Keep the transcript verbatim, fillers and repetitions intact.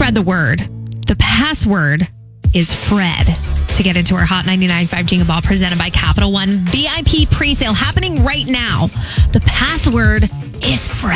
spread the word. The password is Fred. To get into our Hot ninety-nine point five Jingle Ball presented by Capital One V I P pre-sale happening right now. The password is Fred.